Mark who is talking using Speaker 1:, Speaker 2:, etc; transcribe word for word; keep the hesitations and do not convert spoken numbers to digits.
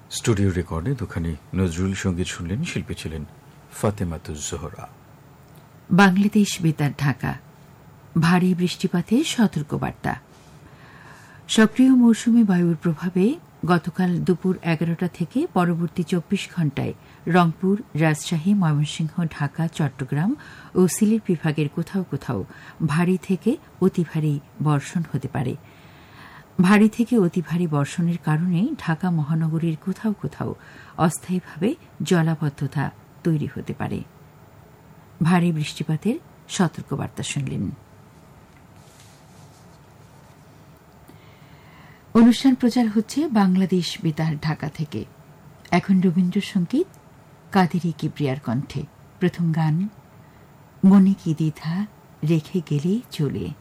Speaker 1: Studio রেকর্ডে দুখানি নজরুল সঙ্গীত শুনলেন। শিল্পী ছিলেন ফাতেমাতুজ জোহরা।
Speaker 2: বাংলাদেশ বেতার ঢাকা। ভারী বৃষ্টিপাতে সতর্কবার্তা। সক্রিয় মৌসুমী বায়ুর প্রভাবে গতকাল দুপুর এগারোটা থেকে পরবর্তী চব্বিশ ঘণ্টায় রংপুর, রাজশাহী, ময়মনসিংহ, ঢাকা, চট্টগ্রাম ও সিলেট বিভাগের কোথাও কোথাও ভারী থেকে অতি ভারী বর্ষণ হতে পারে। ভারী থেকে অতি ভারী বর্ষণের কারণে ঢাকা মহানগরীর কোথাও কোথাও অস্থায়ীভাবে জলাবদ্ধতা তৈরি হতে পারে। ভারী বৃষ্টিপাতের সতর্কবার্তা শুনলেন। অনুষ্ঠান প্রচার হচ্ছে বাংলাদেশ বেতার ঢাকা থেকে। এখন রবীন্দ্রসঙ্গীত, কাদেরী কিবরিয়ার কণ্ঠে। প্রথম গান, মনে কি দ্বিধা রেখে গেলে চলে।